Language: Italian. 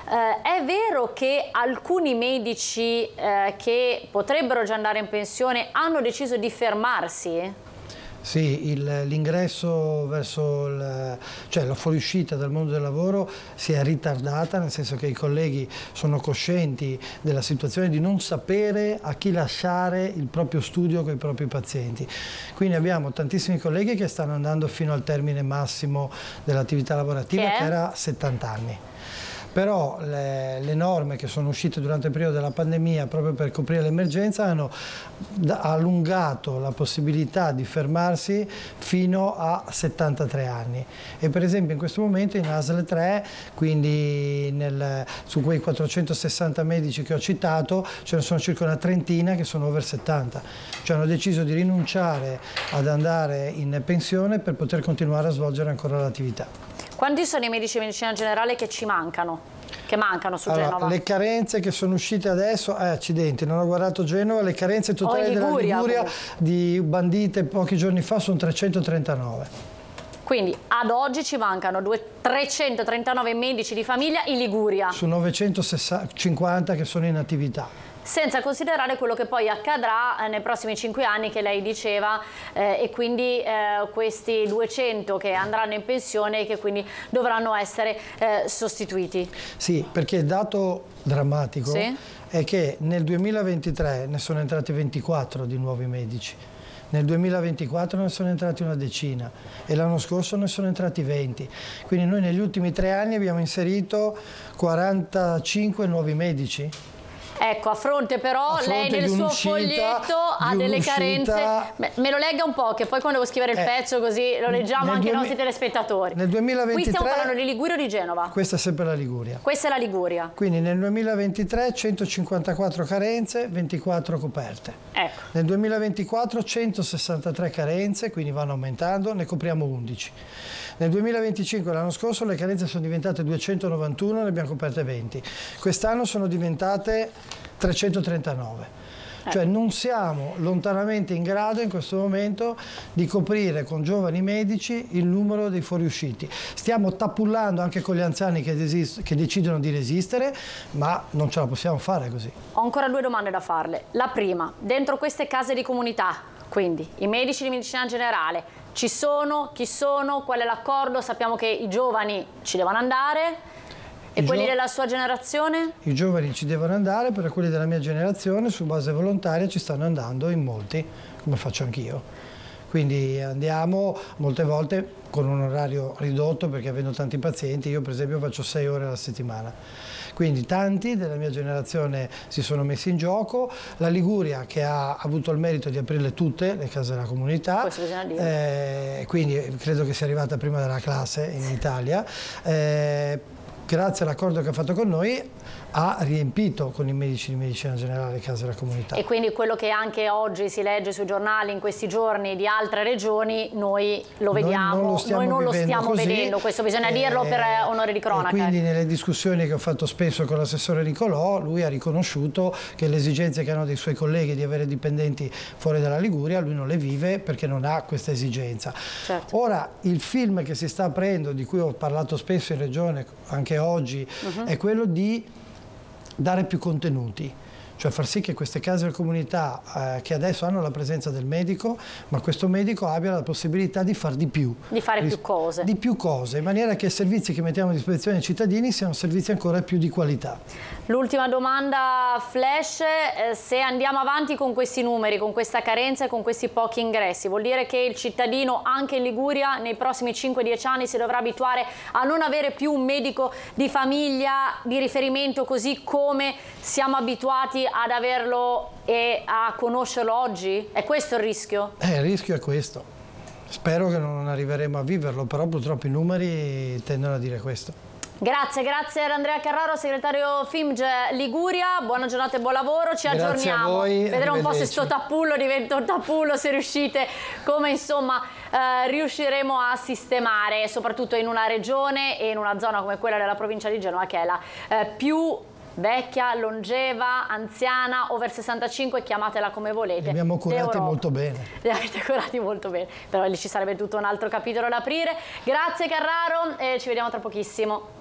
È vero che alcuni medici che potrebbero già andare in pensione hanno deciso di fermarsi? Sì, l'ingresso verso cioè la fuoriuscita dal mondo del lavoro si è ritardata, nel senso che i colleghi sono coscienti della situazione di non sapere a chi lasciare il proprio studio con i propri pazienti. Quindi abbiamo tantissimi colleghi che stanno andando fino al termine massimo dell'attività lavorativa, che era 70 anni. Però le norme che sono uscite durante il periodo della pandemia proprio per coprire l'emergenza hanno allungato la possibilità di fermarsi fino a 73 anni e per esempio in questo momento in ASL 3, quindi su quei 460 medici che ho citato, ce ne sono circa una trentina che sono over 70, cioè hanno deciso di rinunciare ad andare in pensione per poter continuare a svolgere ancora l'attività. Quanti sono i medici di medicina generale che ci mancano? Che mancano su Genova? Le carenze che sono uscite adesso, accidenti, non ho guardato Genova, le carenze totali della Liguria di bandite pochi giorni fa sono 339. Quindi ad oggi ci mancano 339 medici di famiglia in Liguria. Su 950 che sono in attività. Senza considerare quello che poi accadrà nei prossimi 5 anni che lei diceva e quindi questi 200 che andranno in pensione e che quindi dovranno essere sostituiti. Sì, perché il dato drammatico è che nel 2023 ne sono entrati 24 di nuovi medici. Nel 2024 ne sono entrati una decina e l'anno scorso ne sono entrati 20. Quindi noi negli ultimi 3 anni abbiamo inserito 45 nuovi medici. Ecco, a fronte però lei nel suo foglietto ha delle carenze. Me lo legga un po', che poi quando devo scrivere il pezzo così lo leggiamo anche i nostri telespettatori. Nel 2023, qui stiamo parlando di Liguria o di Genova? Questa è sempre la Liguria. Questa è la Liguria. Quindi nel 2023 154 carenze, 24 coperte. Ecco. Nel 2024 163 carenze, quindi vanno aumentando, ne copriamo 11. Nel 2025, l'anno scorso, le carenze sono diventate 291, ne abbiamo coperte 20. Quest'anno sono diventate 339. Cioè non siamo lontanamente in grado in questo momento di coprire con giovani medici il numero dei fuoriusciti. Stiamo tappullando anche con gli anziani che decidono di resistere, ma non ce la possiamo fare così. Ho ancora 2 domande da farle. La prima, dentro queste case di comunità, quindi i medici di medicina generale, ci sono? Chi sono? Qual è l'accordo? Sappiamo che i giovani ci devono andare. E quelli della sua generazione? I giovani ci devono andare, però quelli della mia generazione su base volontaria ci stanno andando in molti, come faccio anch'io. Quindi andiamo molte volte con un orario ridotto perché avendo tanti pazienti, io per esempio faccio 6 ore alla settimana. Quindi tanti della mia generazione si sono messi in gioco, la Liguria che ha avuto il merito di aprirle tutte le case della comunità, questo bisogna dire. Quindi credo che sia arrivata prima della classe in Italia. Grazie all'accordo che ha fatto con noi ha riempito con i medici di medicina generale le case della comunità. E quindi quello che anche oggi si legge sui giornali in questi giorni di altre regioni, noi lo vediamo, noi non lo stiamo vedendo, questo bisogna dirlo per onore di cronaca. E quindi nelle discussioni che ho fatto spesso con l'assessore Nicolò, lui ha riconosciuto che le esigenze che hanno dei suoi colleghi di avere dipendenti fuori dalla Liguria, lui non le vive perché non ha questa esigenza. Certo. Ora, il film che si sta aprendo, di cui ho parlato spesso in regione, anche oggi, è quello di dare più contenuti, cioè far sì che queste case della comunità che adesso hanno la presenza del medico, ma questo medico abbia la possibilità di fare di più. Di fare più cose. Di più cose, in maniera che i servizi che mettiamo a disposizione ai cittadini siano servizi ancora più di qualità. L'ultima domanda flash, se andiamo avanti con questi numeri, con questa carenza e con questi pochi ingressi, vuol dire che il cittadino anche in Liguria nei prossimi 5-10 anni si dovrà abituare a non avere più un medico di famiglia di riferimento così come siamo abituati ad averlo e a conoscerlo oggi? È questo il rischio? Il rischio è questo. Spero che non arriveremo a viverlo, però purtroppo i numeri tendono a dire questo. Grazie ad Andrea Carraro, segretario FIMG Liguria, buona giornata e buon lavoro, ci aggiorniamo. Grazie a voi, vedremo un po' se sto tappullo diventa un tappullo, se riuscite, come insomma riusciremo a sistemare, soprattutto in una regione e in una zona come quella della provincia di Genova che è la più vecchia, longeva, anziana, over 65, chiamatela come volete. Li abbiamo curati molto bene. Li avete curati molto bene, però lì ci sarebbe tutto un altro capitolo da aprire. Grazie Carraro e ci vediamo tra pochissimo.